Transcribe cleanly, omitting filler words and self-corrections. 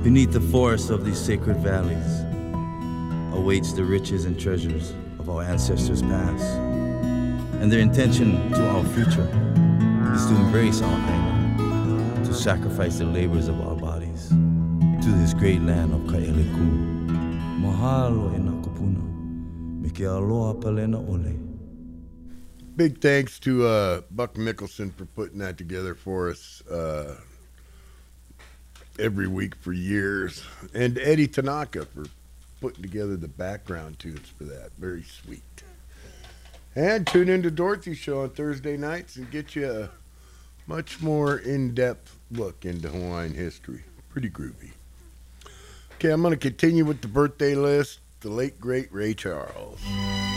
Beneath the forests of these sacred valleys awaits the riches and treasures of our ancestors past. And their intention to our future is to embrace our Aina, to sacrifice the labors of our bodies to this great land of Kaeleku. Mahalo e na kupuna, me ke aloha palena ole. Big thanks to Buck Nicholson for putting that together for us every week for years, and Eddie Tanaka for putting together the background tunes for that. Very sweet. And tune into Dorothy's show on Thursday nights and get you a much more in-depth look into Hawaiian history. Pretty groovy. Okay, I'm going to continue with the birthday list. The late, great Ray Charles.